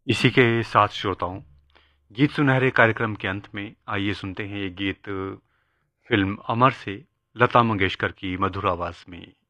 इसी के साथ श्रोताओं, गीत सुनहरे कार्यक्रम के अंत में आइए सुनते हैं ये गीत फिल्म अमर से लता मंगेशकर की मधुर आवाज में।